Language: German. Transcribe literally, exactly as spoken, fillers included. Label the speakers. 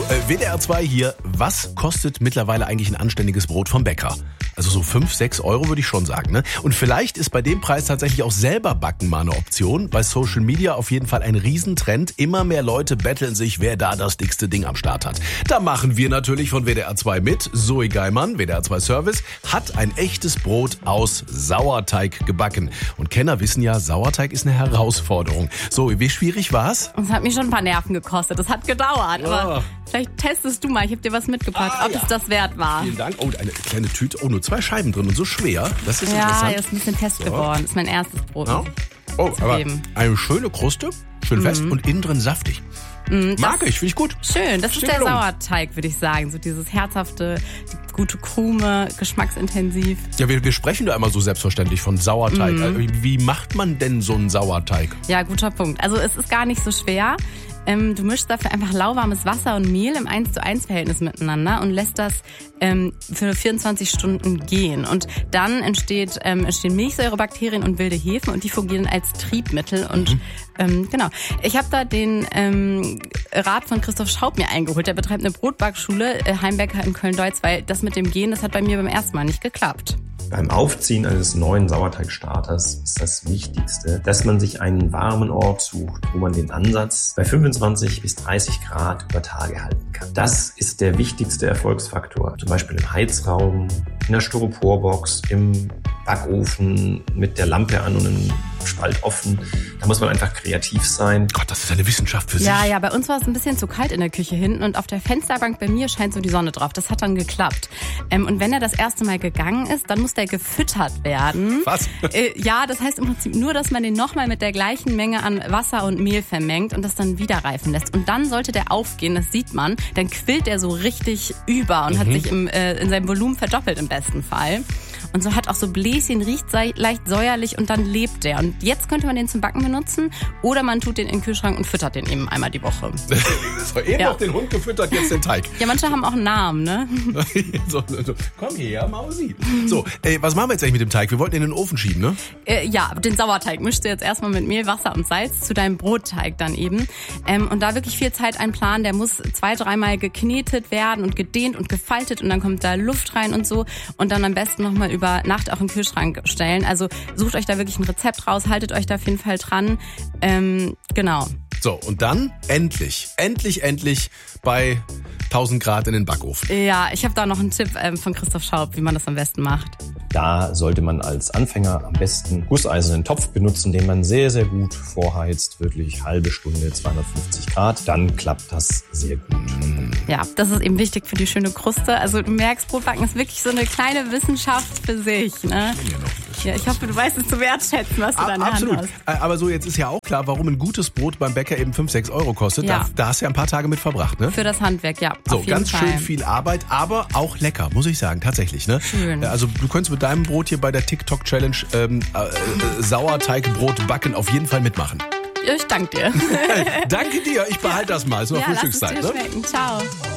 Speaker 1: äh, W D R zwei hier. Was kostet mittlerweile eigentlich ein anständiges Brot vom Bäcker? Also so fünf, sechs Euro würde ich schon sagen, ne? Und vielleicht ist bei dem Preis tatsächlich auch selber backen mal eine Option. Bei Social Media auf jeden Fall ein Riesentrend. Immer mehr Leute betteln sich, wer da das dickste Ding am Start hat. Da machen wir natürlich von W D R zwei mit. Zoe Geimann, W D R zwei Service, hat ein echtes Brot aus Sauerteig gebacken. Und Kenner wissen ja, Sauerteig ist eine Herausforderung. Zoe, wie schwierig war's?
Speaker 2: Es hat mich schon ein paar Nerven gekostet. Das hat gedauert.
Speaker 1: Ja.
Speaker 2: Aber vielleicht testest du mal. Ich habe dir was mitgebracht,
Speaker 1: Ah,
Speaker 2: ob
Speaker 1: ja.
Speaker 2: es das wert war.
Speaker 1: Vielen Dank. Oh, eine kleine Tüte. Oh, nur zwei Scheiben drin und so schwer. Das ist
Speaker 2: Ja,
Speaker 1: interessant.
Speaker 2: ist ein bisschen fest
Speaker 1: So.
Speaker 2: geworden. Das ist mein erstes Brot.
Speaker 1: Ja. Oh, aber
Speaker 2: geben.
Speaker 1: eine schöne Kruste, schön fest und innen drin saftig. Mag ich, finde ich gut.
Speaker 2: Schön, das ist
Speaker 1: Steht
Speaker 2: der
Speaker 1: gelungen.
Speaker 2: Sauerteig, würde ich sagen. So dieses herzhafte, die gute Krume, geschmacksintensiv.
Speaker 1: Ja, wir, wir sprechen da immer so selbstverständlich von Sauerteig. Also, wie, wie macht man denn so einen Sauerteig?
Speaker 2: Ja, guter Punkt. Also es ist gar nicht so schwer. Ähm, du mischst dafür einfach lauwarmes Wasser und Mehl im eins zu eins Verhältnis miteinander und lässt das ähm, für vierundzwanzig Stunden gehen. Und dann entsteht, ähm, entstehen Milchsäurebakterien und wilde Hefen und die fungieren als Triebmittel. Und mhm. ähm, genau, ich habe da den ähm, Rat von Christoph Schaub mir eingeholt. Der betreibt eine Brotbackschule, äh, Heimbäcker in Köln-Deutz, weil das mit dem Gehen, das hat bei mir beim ersten Mal nicht geklappt.
Speaker 3: Beim Aufziehen eines neuen Sauerteigstarters ist das Wichtigste, dass man sich einen warmen Ort sucht, wo man den Ansatz bei fünfundzwanzig bis dreißig Grad über Tage halten kann. Das ist der wichtigste Erfolgsfaktor. Zum Beispiel im Heizraum, in der Styroporbox, im Backofen mit der Lampe an und einem Spalt offen. Da muss man einfach kreativ sein.
Speaker 1: Gott, das ist eine Wissenschaft für sich.
Speaker 2: Ja, ja, bei uns war es ein bisschen zu kalt in der Küche hinten und auf der Fensterbank bei mir scheint so die Sonne drauf. Das hat dann geklappt. Ähm, und wenn er das erste Mal gegangen ist, dann muss der gefüttert werden.
Speaker 1: Was?
Speaker 2: Äh, ja, das heißt im Prinzip nur, dass man den nochmal mit der gleichen Menge an Wasser und Mehl vermengt und das dann wieder reifen lässt. Und dann sollte der aufgehen, das sieht man, dann quillt er so richtig über und mhm. hat sich im, äh, in seinem Volumen verdoppelt im besten Fall. Und so hat auch so Bläschen, riecht sei, leicht säuerlich und dann lebt der. Und jetzt könnte man den zum Backen benutzen oder man tut den in den Kühlschrank und füttert den eben einmal die Woche.
Speaker 1: So, eben
Speaker 2: Ja.
Speaker 1: noch den Hund gefüttert, jetzt den Teig.
Speaker 2: Ja, manche haben auch einen Namen, ne?
Speaker 1: so, so, komm her, Mausi. So, ey, was machen wir jetzt eigentlich mit dem Teig? Wir wollten ihn in den Ofen schieben, ne?
Speaker 2: Äh, ja, den Sauerteig mischst du jetzt erstmal mit Mehl, Wasser und Salz zu deinem Brotteig dann eben. Ähm, und da wirklich viel Zeit einplanen. Der muss zwei, dreimal geknetet werden und gedehnt und gefaltet und dann kommt da Luft rein und so. Und dann am besten nochmal über Nacht auch im Kühlschrank stellen. Also sucht euch da wirklich ein Rezept raus, haltet euch da auf jeden Fall dran. Ähm, genau.
Speaker 1: So, und dann endlich, endlich, endlich bei tausend Grad in den Backofen.
Speaker 2: Ja, ich habe da noch einen Tipp ähm, von Christoph Schaub, wie man das am besten macht.
Speaker 3: Da sollte man als Anfänger am besten gusseisernen Topf benutzen, den man sehr, sehr gut vorheizt. Wirklich halbe Stunde, zweihundertfünfzig Grad. Dann klappt das sehr gut.
Speaker 2: Ja, das ist eben wichtig für die schöne Kruste. Also du merkst, Brotbacken ist wirklich so eine kleine Wissenschaft für sich. Ne? Ja, ich hoffe, du weißt es zu wertschätzen, was du da in der
Speaker 1: Absolut.
Speaker 2: Hand hast.
Speaker 1: Aber so, jetzt ist ja auch klar, warum ein gutes Brot beim Bäcker eben fünf, sechs Euro kostet.
Speaker 2: Ja.
Speaker 1: Da, da hast du ja ein paar Tage mit verbracht, ne?
Speaker 2: Für das Handwerk, ja.
Speaker 1: So,
Speaker 2: auf jeden
Speaker 1: ganz
Speaker 2: Fall.
Speaker 1: schön viel Arbeit, aber auch lecker, muss ich sagen, tatsächlich, ne?
Speaker 2: Schön.
Speaker 1: Also du könntest mit deinem Brot hier bei der TikTok-Challenge ähm, äh, äh, Sauerteigbrot backen auf jeden Fall mitmachen.
Speaker 2: Ja, ich danke dir.
Speaker 1: Danke dir, ich behalte das mal. Ist noch
Speaker 2: Ja, lass es
Speaker 1: Frühstückszeit,
Speaker 2: dir
Speaker 1: ne?
Speaker 2: schmecken. Ciao.